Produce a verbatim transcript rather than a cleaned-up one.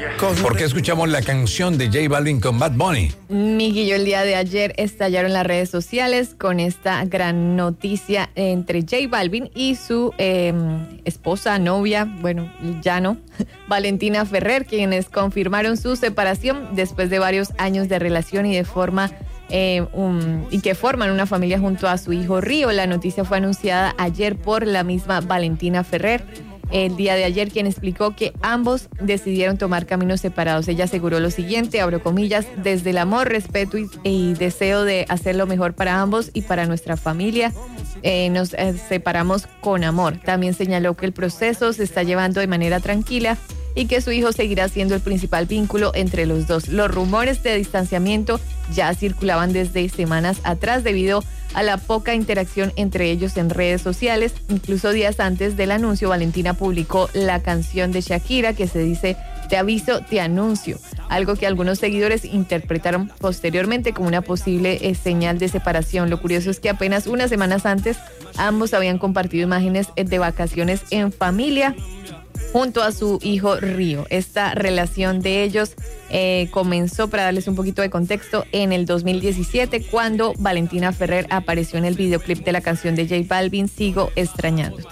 ¿Por qué escuchamos la canción de J Balvin con Bad Bunny? Miguel, el día de ayer estallaron las redes sociales con esta gran noticia entre J Balvin y su eh, esposa, novia, bueno, ya no, Valentina Ferrer, quienes confirmaron su separación después de varios años de relación y de forma eh, um, y que forman una familia junto a su hijo Río. La noticia fue anunciada ayer por la misma Valentina Ferrer el día de ayer, quien explicó que ambos decidieron tomar caminos separados. Ella aseguró lo siguiente, abro comillas: desde el amor, respeto y, y deseo de hacer lo mejor para ambos y para nuestra familia, eh, nos eh, separamos con amor. También señaló que el proceso se está llevando de manera tranquila y que su hijo seguirá siendo el principal vínculo entre los dos. Los rumores de distanciamiento ya circulaban desde semanas atrás debido a la poca interacción entre ellos en redes sociales. Incluso días antes del anuncio, Valentina publicó la canción de Shakira que se dice "Te aviso, te anuncio", algo que algunos seguidores interpretaron posteriormente como una posible eh, señal de separación. Lo curioso es que apenas unas semanas antes ambos habían compartido imágenes de vacaciones en familia junto a su hijo Río. Esta relación de ellos eh, comenzó, para darles un poquito de contexto, en el dos mil diecisiete, cuando Valentina Ferrer apareció en el videoclip de la canción de J Balvin, Sigo Extrañándote.